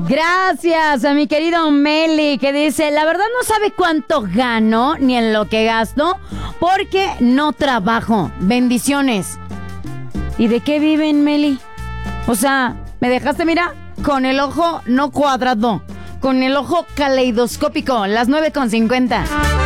Gracias a mi querido Meli, que dice, la verdad no sabe cuánto gano ni en lo que gasto porque no trabajo. Bendiciones. ¿Y de qué viven, Meli? O sea, me dejaste, mira, con el ojo no cuadrado, con el ojo caleidoscópico, las 9:50.